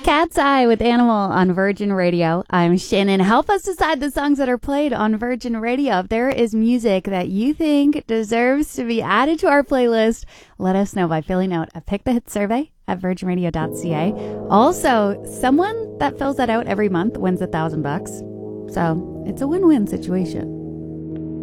Cat's Eye with Animal on Virgin Radio. I'm Shannon. Help us decide the songs that are played on Virgin Radio. If there is music that you think deserves to be added to our playlist, let us know by filling out a Pick the Hit survey at virginradio.ca. Also, someone that fills that out every month wins $1,000. So it's a win-win situation.